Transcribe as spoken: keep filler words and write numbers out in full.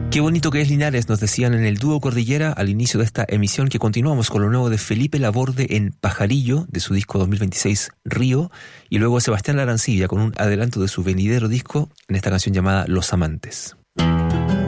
Qué bonito que es Linares, nos decían en el dúo Cordillera al inicio de esta emisión, que continuamos con lo nuevo de Felipe Laborde en Pajarillo, de su disco dos mil veintiséis Río, y luego Sebastián Larancibia con un adelanto de su venidero disco en esta canción llamada Los Amantes.